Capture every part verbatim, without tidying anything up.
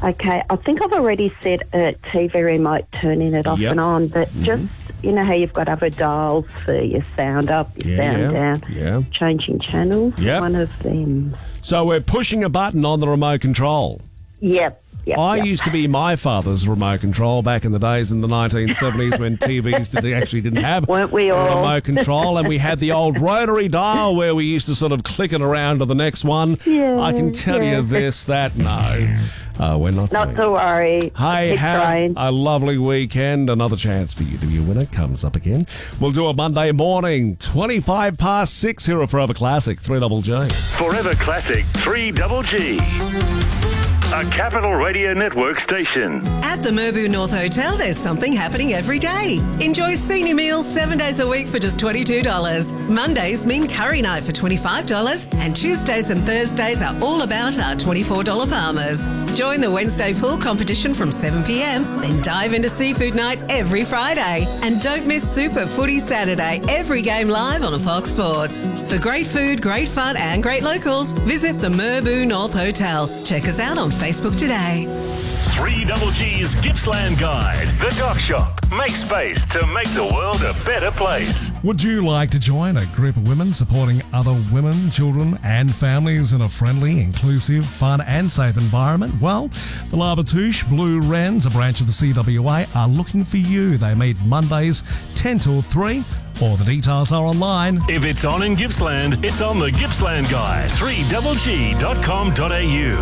Okay, I think I've already set a T V remote turning it off Yep. and on, but Mm-hmm. just, you know how you've got other dials for your sound up, your Yeah, sound down, yeah. changing channels, Yep. one of them. So we're pushing a button on the remote control. Yep, yep, I yep. used to be my father's remote control back in the days in the nineteen seventies when T Vs did, actually didn't have Weren't we a all? remote control, and we had the old rotary dial where we used to sort of click it around to the next one. Yeah, I can tell yeah. you this, that, no. Uh, we're not Not doing to worry. Hey, Keep have trying. a lovely weekend. Another chance for you to be a winner comes up again. We'll do a Monday morning, twenty-five past six here at Forever Classic, three double G. Forever Classic three double G. A Capital Radio Network station. At the Merbu North Hotel, there's something happening every day. Enjoy senior meals seven days a week for just twenty-two dollars. Mondays mean curry night for twenty-five dollars, and Tuesdays and Thursdays are all about our twenty-four dollars Palmers. Join the Wednesday pool competition from seven p.m, then dive into seafood night every Friday. And don't miss Super Footy Saturday, every game live on Fox Sports. For great food, great fun and great locals, visit the Merbu North Hotel. Check us out on Facebook today. three double G's Gippsland Guide. The Doc Shop. Make space to make the world a better place. Would you like to join a group of women supporting other women, children and families in a friendly, inclusive, fun and safe environment? Well, the Labatouche Blue Wrens, a branch of the C W A, are looking for you. They meet Mondays ten till three. All the details are online. If it's on in Gippsland, it's on the Gippsland Guide. three double G dot com dot a u.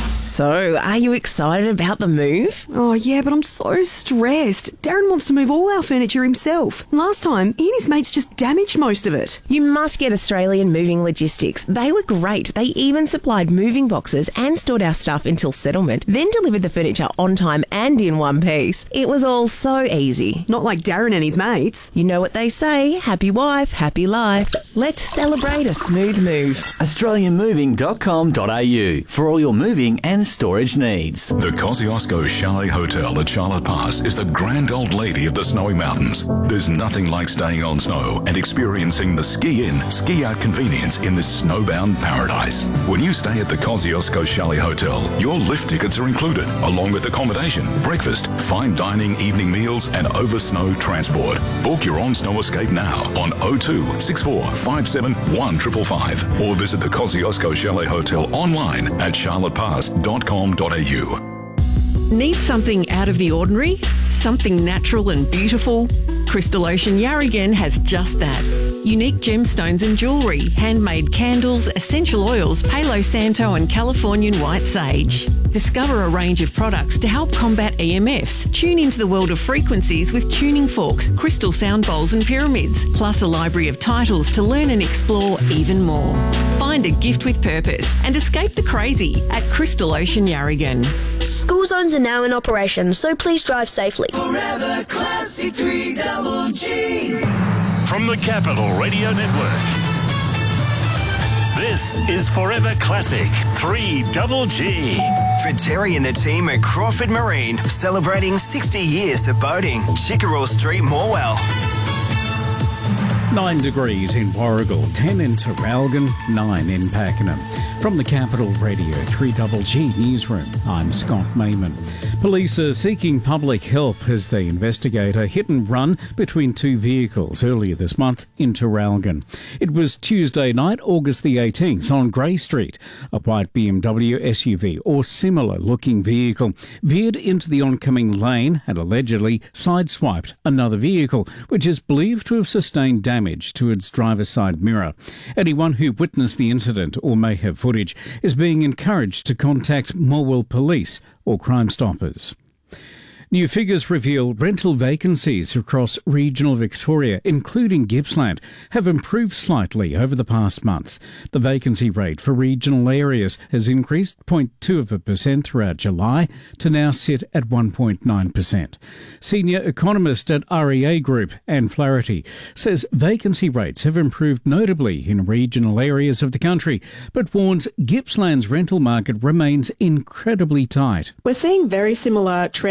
So, are you excited about the move? Oh, yeah, but I'm so stressed. Darren wants to move all our furniture himself. Last time, he and his mates just damaged most of it. You must get Australian Moving Logistics. They were great. They even supplied moving boxes and stored our stuff until settlement, then delivered the furniture on time and in one piece. It was all so easy. Not like Darren and his mates. You know what they say, happy wife, happy life. Let's celebrate a smooth move. Australian Moving dot com dot a u for all your moving and storage needs. The Kosciuszko Chalet Hotel at Charlotte Pass is the grand old lady of the snowy mountains. There's nothing like staying on snow and experiencing the ski-in, ski-out convenience in this snowbound paradise. When you stay at the Kosciuszko Chalet Hotel, your lift tickets are included, along with accommodation, breakfast, fine dining, evening meals, and over-snow transport. Book your own snow escape now on oh two six four five seven one five five five or visit the Kosciuszko Chalet Hotel online at charlotte pass dot com dot a u. Need something out of the ordinary? Something natural and beautiful? Crystal Ocean Yarragon has just that. Unique gemstones and jewellery, handmade candles, essential oils, Palo Santo and Californian white sage. Discover a range of products to help combat E M Fs. Tune into the world of frequencies with tuning forks, crystal sound bowls and pyramids, plus a library of titles to learn and explore even more. Find a gift with purpose and escape the crazy at Crystal Ocean Yarragon. School zones are now in operation, so please drive safely. Forever Classic three double G. From the Capital Radio Network. This is Forever Classic three double G. For Terry and the team at Crawford Marine, celebrating sixty years of boating. Chickerell Street, Morwell. Nine degrees in Warragul, ten in Terralgan, nine in Pakenham. From the Capital Radio three double G Newsroom, I'm Scott Mayman. Police are seeking public help as they investigate a hit and run between two vehicles earlier this month in Terralgan. It was Tuesday night, August the eighteenth, on Grey Street. A white B M W S U V or similar looking vehicle veered into the oncoming lane and allegedly sideswiped another vehicle, which is believed to have sustained damage to its driver's side mirror. Anyone who witnessed the incident or may have footage is being encouraged to contact Morwell Police or Crime Stoppers. New figures reveal rental vacancies across regional Victoria, including Gippsland, have improved slightly over the past month. The vacancy rate for regional areas has increased zero point two percent throughout July to now sit at one point nine percent. Senior economist at R E A Group, Anne Flaherty, says vacancy rates have improved notably in regional areas of the country, but warns Gippsland's rental market remains incredibly tight. We're seeing very similar trends in the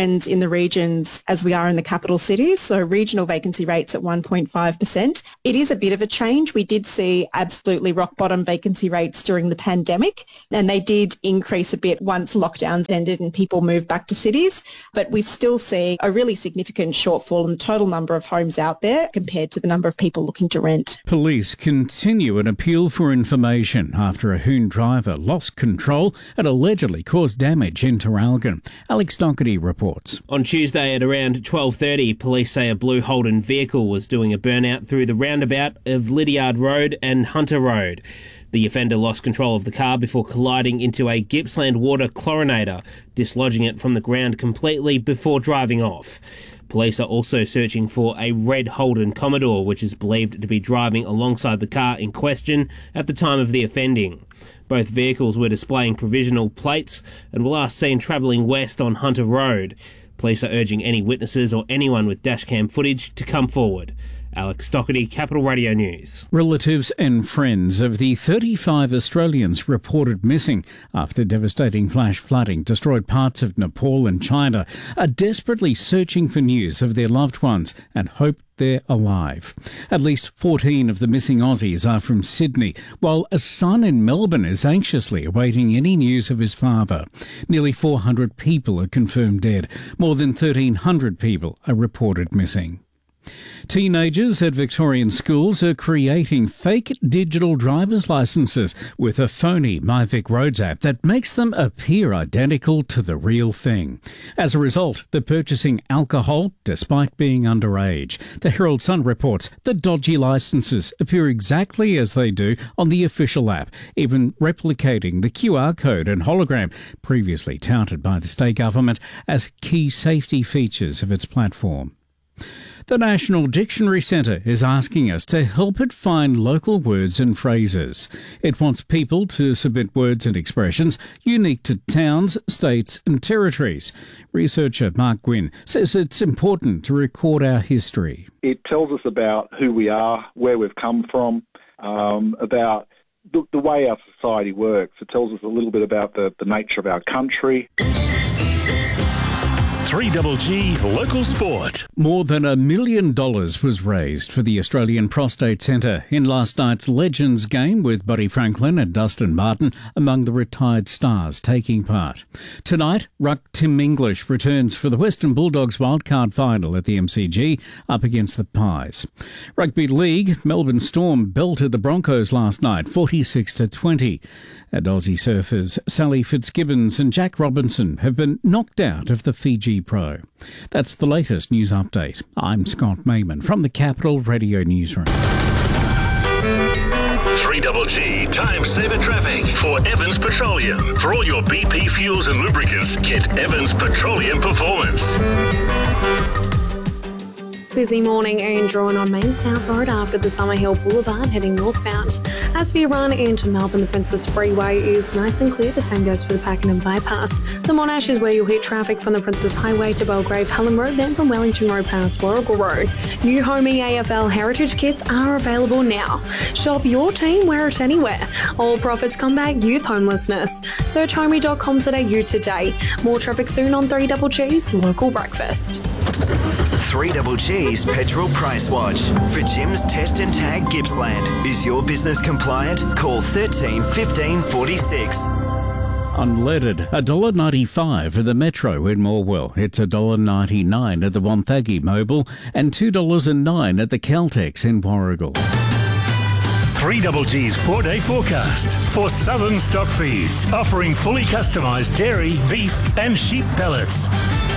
the regions as we are in the capital cities. So regional vacancy rates at one point five percent. It is a bit of a change. We did see absolutely rock bottom vacancy rates during the pandemic, and they did increase a bit once lockdowns ended and people moved back to cities. But we still see a really significant shortfall in the total number of homes out there compared to the number of people looking to rent. Police continue an appeal for information after a Hoon driver lost control and allegedly caused damage in Traralgon. Alex Doherty reports. On Tuesday at around twelve thirty, police say a blue Holden vehicle was doing a burnout through the roundabout of Lydiard Road and Hunter Road. The offender lost control of the car before colliding into a Gippsland water chlorinator, dislodging it from the ground completely before driving off. Police are also searching for a red Holden Commodore, which is believed to be driving alongside the car in question at the time of the offending. Both vehicles were displaying provisional plates and were last seen travelling west on Hunter Road. Police are urging any witnesses or anyone with dashcam footage to come forward. Alex Doherty, Capital Radio News. Relatives and friends of the thirty-five Australians reported missing after devastating flash flooding destroyed parts of Nepal and China are desperately searching for news of their loved ones and hope they're alive. At least fourteen of the missing Aussies are from Sydney, while a son in Melbourne is anxiously awaiting any news of his father. Nearly four hundred people are confirmed dead. More than thirteen hundred people are reported missing. Teenagers at Victorian schools are creating fake digital driver's licences with a phony MyVic Roads app that makes them appear identical to the real thing. As a result, they're purchasing alcohol despite being underage. The Herald Sun reports the dodgy licences appear exactly as they do on the official app, even replicating the Q R code and hologram previously touted by the state government as key safety features of its platform. The National Dictionary Centre is asking us to help it find local words and phrases. It wants people to submit words and expressions unique to towns, states and territories. Researcher Mark Gwynn says it's important to record our history. It tells us about who we are, where we've come from, um, about the, the way our society works. It tells us a little bit about the, the nature of our country. three G G Local Sport. More than a million dollars was raised for the Australian Prostate Centre in last night's Legends game with Buddy Franklin and Dustin Martin among the retired stars taking part. Tonight, ruck Tim English returns for the Western Bulldogs wildcard final at the M C G up against the Pies. Rugby League, Melbourne Storm belted the Broncos last night forty-six to twenty. And Aussie surfers Sally Fitzgibbons and Jack Robinson have been knocked out of the Fiji Pro. That's the latest news update. I'm Scott Mayman from the Capital Radio Newsroom. three G G Time Saver Traffic for Evans Petroleum. For all your B P fuels and lubricants, get Evans Petroleum Performance. Busy morning and drawn on Main South Road after the Summerhill Boulevard heading northbound. As we run into Melbourne, the Princess Freeway is nice and clear. The same goes for the Pakenham Bypass. The Monash is where you'll hit traffic from the Princess Highway to Belgrave Helen Road, then from Wellington Road past Warrigal Road. New Home E A F L Heritage Kits are available now. Shop your team, wear it anywhere. All profits combat youth homelessness. Search homie dot com today, today. More traffic soon on three G G's Local Breakfast. three G G's Petrol Price Watch. For Jim's Test and Tag Gippsland. Is your business compliant? Call thirteen fifteen forty-six. Unleaded, one dollar ninety-five at the Metro in Morwell. It's one dollar ninety-nine at the Wonthaggi Mobile and two dollars nine at the Caltex in Warrigal. three G G's four-day forecast for Southern Stock Feeds, offering fully customised dairy, beef and sheep pellets.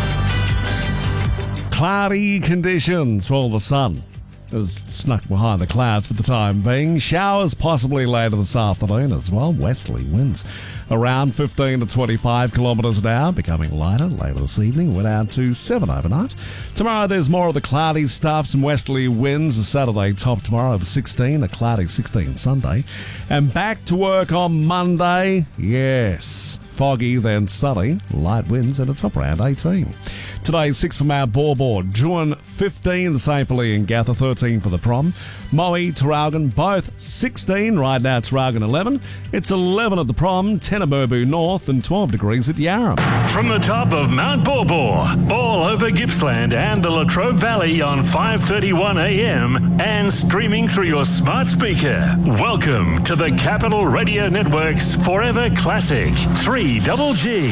Cloudy conditions. Well, the sun has snuck behind the clouds for the time being. Showers possibly later this afternoon as well. Westerly winds around fifteen to twenty-five kilometres an hour, becoming lighter later this evening. Went out to seven overnight. Tomorrow there's more of the cloudy stuff, some westerly winds. A Saturday top tomorrow of sixteen, a cloudy sixteen Sunday. And back to work on Monday. Yes, foggy then sunny, light winds and a top around eighteen. Today, six for Mount Borbor, Druin fifteen, the same for Lee and Gatha, thirteen for the Prom. Moe, Taralgan, both sixteen, right now Taralgan eleven. It's eleven at the Prom, ten at Burbu North and twelve degrees at Yarram. From the top of Mount Borbor, all over Gippsland and the Latrobe Valley on five thirty-one a m and streaming through your smart speaker. Welcome to the Capital Radio Network's Forever Classic, three double G.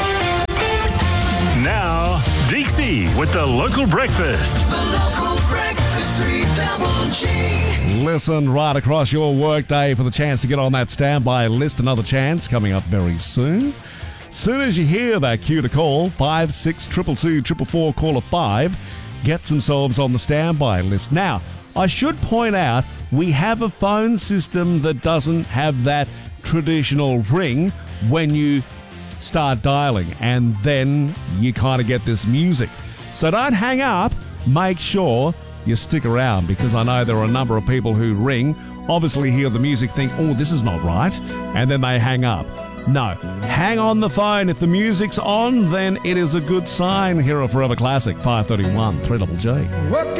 Now, Dixie with the local breakfast. The local breakfast, three double G. Listen right across your workday for the chance to get on that standby list. Another chance coming up very soon. Soon as you hear that cue to call, five six two two two four four, caller five gets themselves on the standby list. Now, I should point out we have a phone system that doesn't have that traditional ring when you start dialing, and then you kind of get this music. So don't hang up. Make sure you stick around, because I know there are a number of people who ring, obviously hear the music, think, oh, this is not right, and then they hang up. No, hang on the phone. If the music's on, then it is a good sign. Here are Forever Classic, five thirty-one, three double G.